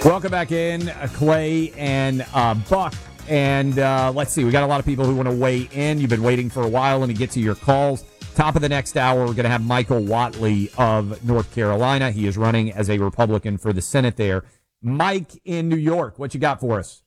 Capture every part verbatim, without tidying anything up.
Welcome back in, uh, Clay and uh, Buck. And uh, let's see, we got a lot of people who want to weigh in. You've been waiting for a while. Let me get to your calls. Top of the next hour, we're going to have Michael Whatley of North Carolina. He is running as a Republican for the Senate there. Mike in New York, what you got for us?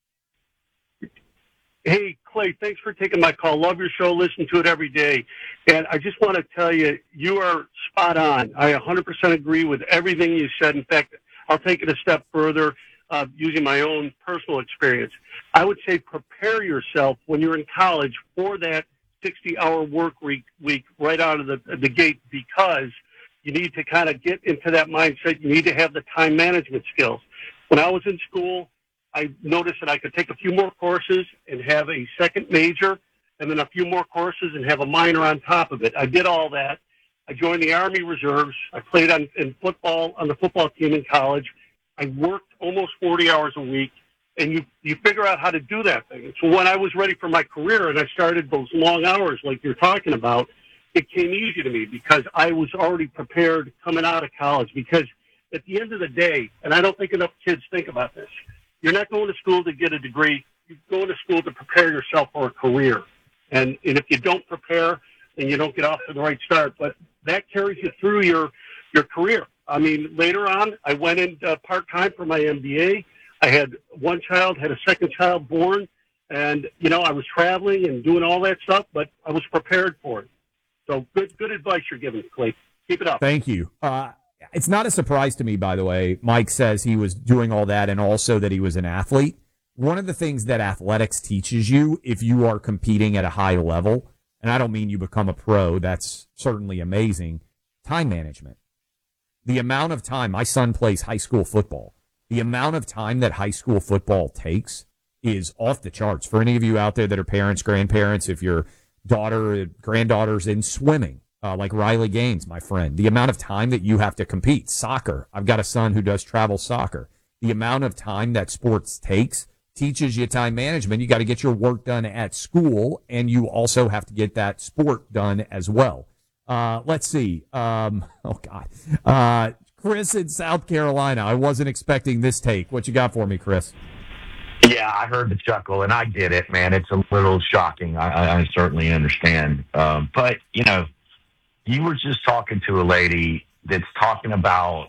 Hey, Clay, thanks for taking my call. Love your show. Listen to it every day. And I just want to tell you, you are spot on. I one hundred percent agree with everything you said. In fact, I'll take it a step further uh, using my own personal experience. I would say prepare yourself when you're in college for that sixty-hour work week, week right out of the, the gate, because you need to kind of get into that mindset. You need to have the time management skills. When I was in school, I noticed that I could take a few more courses and have a second major, and then a few more courses and have a minor on top of it. I did all that. I joined the Army Reserves. I played on in football on the football team in college. I worked almost forty hours a week, and you you figure out how to do that thing. So when I was ready for my career and I started those long hours like you're talking about, it came easy to me because I was already prepared coming out of college. Because at the end of the day, and I don't think enough kids think about this, you're not going to school to get a degree. You're going to school to prepare yourself for a career. And, and if you don't prepare, then you don't get off to the right start. But that carries you through your, your career. I mean, later on, I went in uh, part-time for my M B A. I had one child, had a second child born, and, you know, I was traveling and doing all that stuff, but I was prepared for it. So good good advice you're giving, Clay. Keep it up. Thank you. Uh, it's not a surprise to me, by the way. Mike says he was doing all that and also that he was an athlete. One of the things that athletics teaches you if you are competing at a high level, and I don't mean you become a pro, that's certainly amazing, time management. The amount of time, my son plays high school football, the amount of time that high school football takes is off the charts. For any of you out there that are parents, grandparents, if your daughter, granddaughter's in swimming, uh, like Riley Gaines, my friend, the amount of time that you have to compete. Soccer, I've got a son who does travel soccer. The amount of time that sports takes teaches you time management. You got to get your work done at school, and you also have to get that sport done as well. Uh, let's see. Um, oh, God. Uh, Chris in South Carolina. I wasn't expecting this take. What you got for me, Chris? Yeah, I heard the chuckle, and I get it, man. It's a little shocking. I, I, I certainly understand. Um, but, you know, you were just talking to a lady that's talking about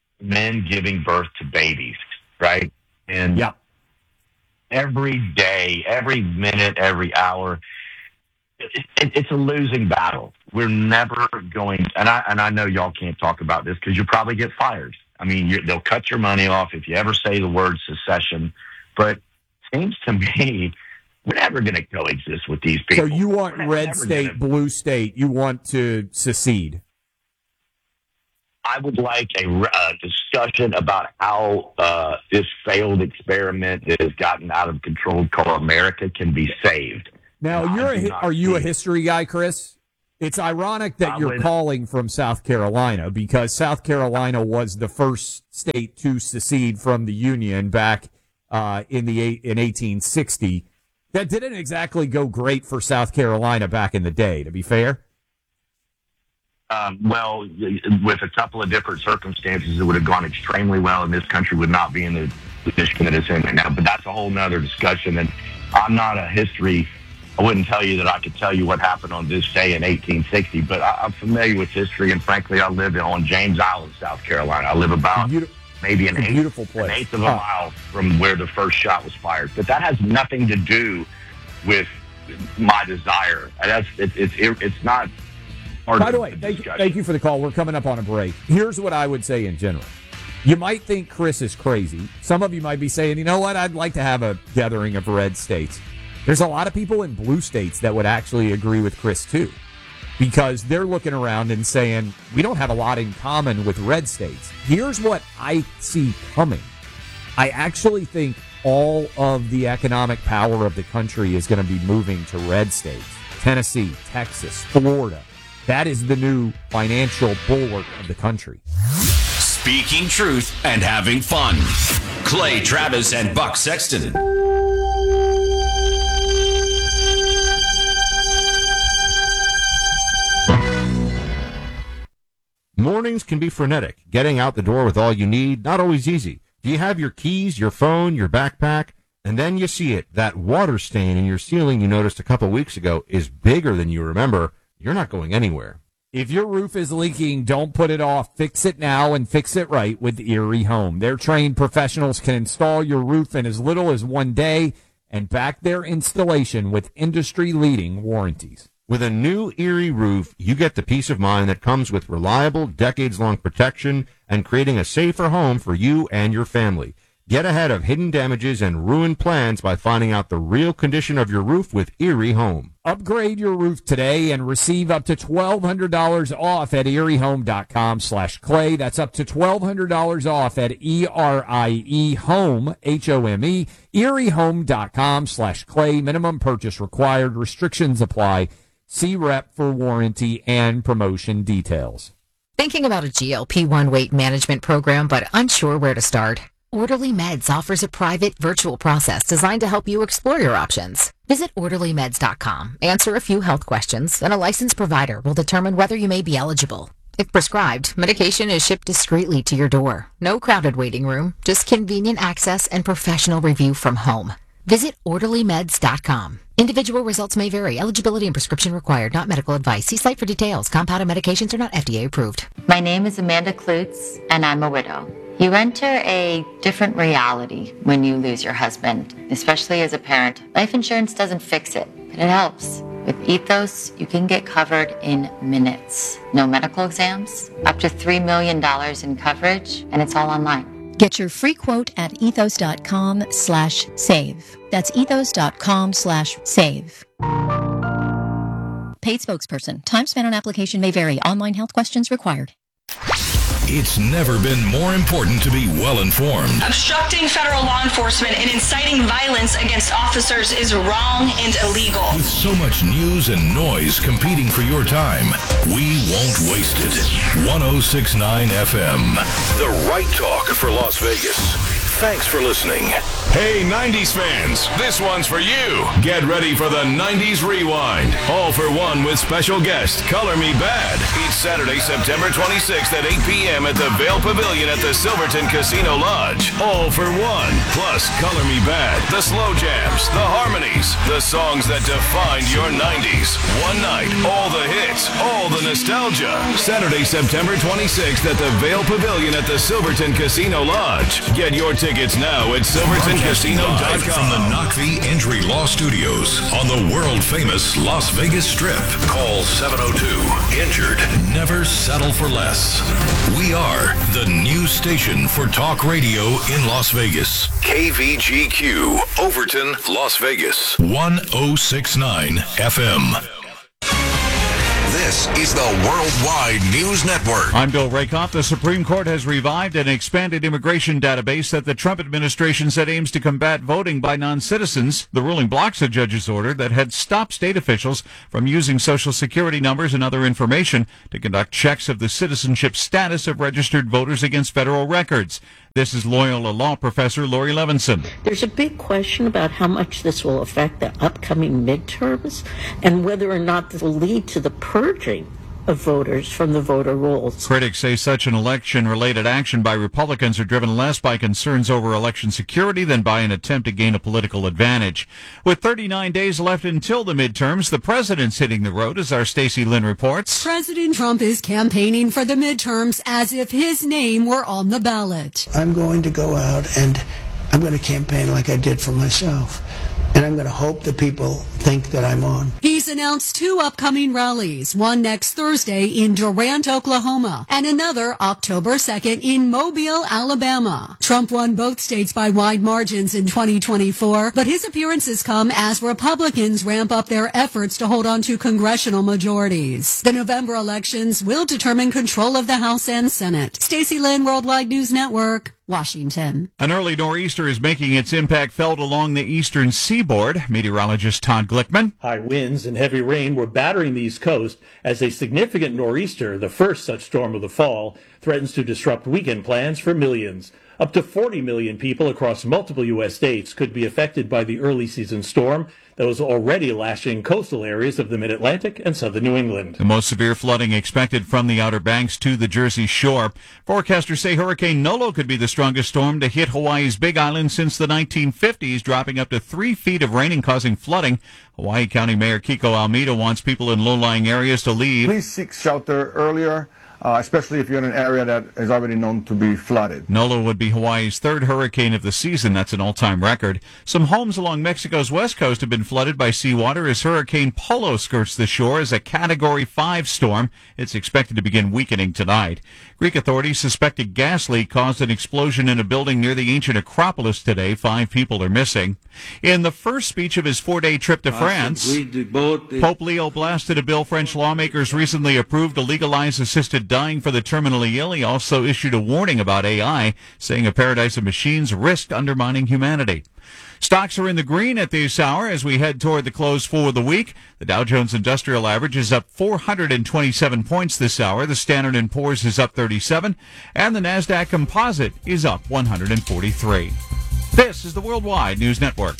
men giving birth to babies, right? And yeah. every day, every minute, every hour, it, it, it's a losing battle. We're never going, and I and I know y'all can't talk about this because you'll probably get fired. I mean, you, they'll cut your money off if you ever say the word secession. But it seems to me we're never going to coexist with these people. So you want we're red state, gonna, blue state. You want to secede. I would like a uh, discussion about how uh, this failed experiment that has gotten out of control called America can be saved. Now, and you're a, are you a history guy, Chris? It's ironic that I you're would, calling from South Carolina because South Carolina was the first state to secede from the Union back uh, in the in eighteen sixty. That didn't exactly go great for South Carolina back in the day, to be fair. Um, well, with a couple of different circumstances, it would have gone extremely well, and this country would not be in the position that it's in right now. But that's a whole nother discussion, and I'm not a history. I wouldn't tell you that I could tell you what happened on this day in eighteen sixty, but I, I'm familiar with history, and frankly, I live on James Island, South Carolina. I live about Beautiful. maybe an, eighth, beautiful place. an eighth of a huh. mile from where the first shot was fired. But that has nothing to do with my desire. That's it, it's it, it's not. By the way, thank you, thank you for the call. We're coming up on a break. Here's what I would say in general. You might think Chris is crazy. Some of you might be saying, you know what, I'd like to have a gathering of red states. There's a lot of people in blue states that would actually agree with Chris, too, because they're looking around and saying, we don't have a lot in common with red states. Here's what I see coming. I actually think all of the economic power of the country is going to be moving to red states. Tennessee, Texas, Florida. That is the new financial bulwark of the country. Speaking truth and having fun. Clay Travis and Buck Sexton. Mornings can be frenetic. Getting out the door with all you need, not always easy. Do you have your keys, your phone, your backpack? And then you see it. That water stain in your ceiling you noticed a couple weeks ago is bigger than you remember. You're not going anywhere. If your roof is leaking, don't put it off. Fix it now and fix it right with Erie Home. Their trained professionals can install your roof in as little as one day and back their installation with industry-leading warranties. With a new Erie roof, you get the peace of mind that comes with reliable, decades-long protection and creating a safer home for you and your family. Get ahead of hidden damages and ruined plans by finding out the real condition of your roof with Erie Home. Upgrade your roof today and receive up to twelve hundred dollars off at eriehome.com slash clay. That's up to twelve hundred dollars off at E R I E home, H O M E, eriehome.com slash clay. Minimum purchase required. Restrictions apply. See rep for warranty and promotion details. Thinking about a G L P one weight management program but unsure where to start? Orderly Meds offers a private virtual process designed to help you explore your options. Visit orderly meds dot com, answer a few health questions, and a licensed provider will determine whether you may be eligible. If prescribed, medication is shipped discreetly to your door. No crowded waiting room, just convenient access and professional review from home. Visit orderly meds dot com. Individual results may vary. Eligibility and prescription required, not medical advice. See site for details. Compounded medications are not F D A approved. My name is Amanda Klutz, and I'm a widow. You enter a different reality when you lose your husband, especially as a parent. Life insurance doesn't fix it, but it helps. With Ethos, you can get covered in minutes. No medical exams, up to three million dollars in coverage, and it's all online. Get your free quote at ethos.com slash save. That's ethos.com slash save. Paid spokesperson. Time spent on application may vary. Online health questions required. It's never been more important to be well-informed. Obstructing federal law enforcement and inciting violence against officers is wrong and illegal. With so much news and noise competing for your time, we won't waste it. one oh six point nine F M, the right talk for Las Vegas. Thanks for listening. Hey, nineties fans, this one's for you. Get ready for the nineties Rewind. All for one with special guest, Color Me Bad. Each Saturday, September twenty-sixth at eight p.m. at the Vail Pavilion at the Silverton Casino Lodge. All for one. Plus, Color Me Bad, the slow jams, the harmonies, the songs that defined your nineties. One night, all the hits, all the nostalgia. Saturday, September twenty-sixth at the Vail Pavilion at the Silverton Casino Lodge. Get your tickets now at silverton casino dot com. From the Knockvie Injury Law Studios on the world-famous Las Vegas Strip. Call seven oh two, injured. Never settle for less. We are the new station for talk radio in Las Vegas. K V G Q, Overton, Las Vegas. one oh six point nine F M. This is the Worldwide News Network. I'm Bill Rakoff. The Supreme Court has revived an expanded immigration database that the Trump administration said aims to combat voting by non-citizens. The ruling blocks a judge's order that had stopped state officials from using Social Security numbers and other information to conduct checks of the citizenship status of registered voters against federal records. This is Loyola Law Professor Lori Levinson. There's a big question about how much this will affect the upcoming midterms and whether or not this will lead to the purging of voters from the voter rolls. Critics say such an election-related action by Republicans are driven less by concerns over election security than by an attempt to gain a political advantage. With thirty-nine days left until the midterms, the president's hitting the road, as our Stacey Lynn reports. President Trump is campaigning for the midterms as if his name were on the ballot. I'm going to go out and I'm going to campaign like I did for myself. And I'm going to hope that people think that I'm on. He's announced two upcoming rallies, one next Thursday in Durant, Oklahoma, and another October second in Mobile, Alabama. Trump won both states by wide margins in twenty twenty-four, but his appearances come as Republicans ramp up their efforts to hold on to congressional majorities. The November elections will determine control of the House and Senate. Stacey Lynn, Worldwide News Network, Washington. An early nor'easter is making its impact felt along the eastern seaboard. Meteorologist Todd Glickman. High winds and heavy rain were battering the East Coast as a significant nor'easter, the first such storm of the fall, threatens to disrupt weekend plans for millions. Up to forty million people across multiple U S states could be affected by the early season storm that was already lashing coastal areas of the mid-Atlantic and southern New England. The most severe flooding expected from the Outer Banks to the Jersey Shore. Forecasters say Hurricane Nolo could be the strongest storm to hit Hawaii's Big Island since the nineteen fifties, dropping up to three feet of rain and causing flooding. Hawaii County Mayor Kiko Almeida wants people in low-lying areas to leave. Please seek shelter earlier, Uh, especially if you're in an area that is already known to be flooded. Nolo would be Hawaii's third hurricane of the season. That's an all-time record. Some homes along Mexico's west coast have been flooded by seawater as Hurricane Polo skirts the shore as a Category five storm. It's expected to begin weakening tonight. Greek authorities suspect a gas leak caused an explosion in a building near the ancient Acropolis today. Five people are missing. In the first speech of his four-day trip to France, Pope Leo blasted a bill French lawmakers recently approved to legalize assisted dying for the terminally ill. He also issued a warning about A I, saying a paradise of machines risked undermining humanity. Stocks are in the green at this hour as we head toward the close for the week. The Dow Jones Industrial Average is up four hundred twenty-seven points this hour. The Standard and Poor's is up thirty-seven, and the NASDAQ Composite is up one hundred forty-three. This is the Worldwide News Network.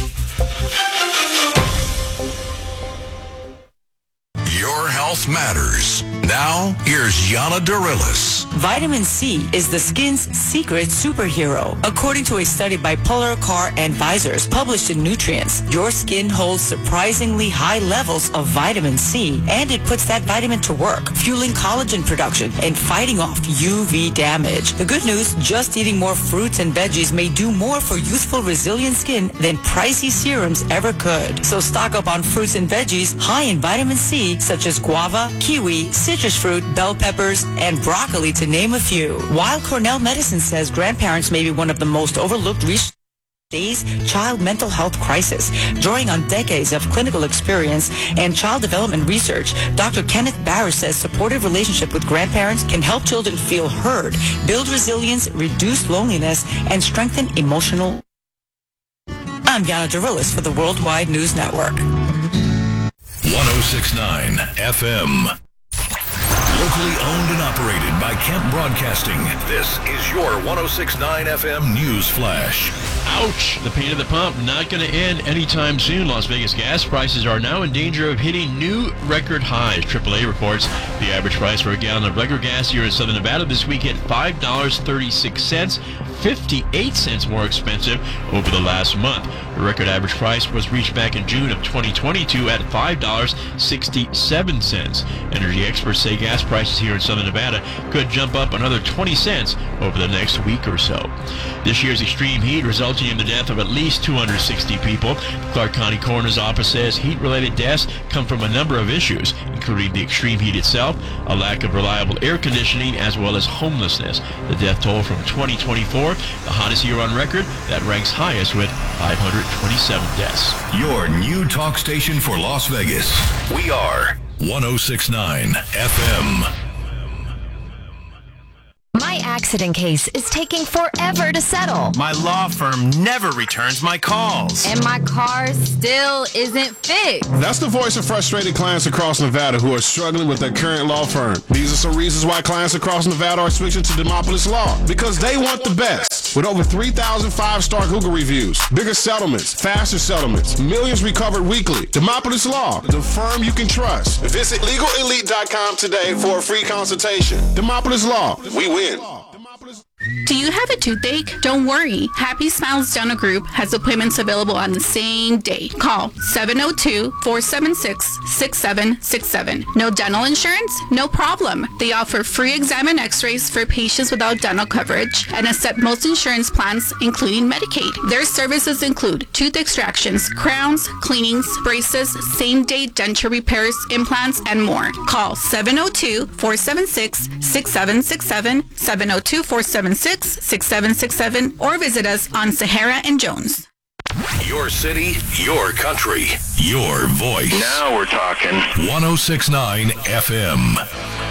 Your health matters. Now, here's Yana Darilis. Vitamin C is the skin's secret superhero. According to a study by Polar Car Advisors published in Nutrients, your skin holds surprisingly high levels of vitamin C, and it puts that vitamin to work, fueling collagen production and fighting off U V damage. The good news, just eating more fruits and veggies may do more for youthful, resilient skin than pricey serums ever could. So stock up on fruits and veggies high in vitamin C, such as guava, kiwi, citrus fruit, bell peppers, and broccoli, to name a few. While Cornell Medicine says grandparents may be one of the most overlooked research today's child mental health crisis. Drawing on decades of clinical experience and child development research, Doctor Kenneth Barr says supportive relationship with grandparents can help children feel heard, build resilience, reduce loneliness, and strengthen emotional. I'm Yana Darilis for the Worldwide News Network. one oh six point nine F M. Locally owned and operated by Kemp Broadcasting. This is your one oh six point nine F M News Flash. Ouch! The pain at the pump not going to end anytime soon. Las Vegas gas prices are now in danger of hitting new record highs. triple A reports the average price for a gallon of regular gas here in Southern Nevada this week hit five dollars and thirty-six cents, fifty-eight cents more expensive over the last month. The record average price was reached back in June of twenty twenty-two at five dollars and sixty-seven cents. Energy experts say gas prices here in Southern Nevada could jump up another twenty cents over the next week or so. This year's extreme heat resulting in the death of at least two hundred sixty people. The Clark County Coroner's Office says heat-related deaths come from a number of issues, including the extreme heat itself, a lack of reliable air conditioning, as well as homelessness. The death toll from twenty twenty-four, the hottest year on record, that ranks highest with five hundred twenty-seven deaths. Your new talk station for Las Vegas. We are one oh six point nine F M. My accident case is taking forever to settle. My law firm never returns my calls. And my car still isn't fixed. That's the voice of frustrated clients across Nevada who are struggling with their current law firm. These are some reasons why clients across Nevada are switching to Demopolis Law. Because they want the best. With over three thousand five-star Google reviews, bigger settlements, faster settlements, millions recovered weekly. Demopolis Law, the firm you can trust. Visit legal elite dot com today for a free consultation. Demopolis Law, we win. Do you have a toothache? Don't worry. Happy Smiles Dental Group has appointments available on the same day. Call seven oh two, four seven six, six seven six seven. No dental insurance? No problem. They offer free exam and x-rays for patients without dental coverage and accept most insurance plans, including Medicaid. Their services include tooth extractions, crowns, cleanings, braces, same-day denture repairs, implants, and more. Call seven oh two, four seven six, six seven six seven, seven oh two, four seven six, six seven six seven, or visit us on Sahara and Jones. Your city, your country, your voice. Now we're talking. one oh six point nine F M.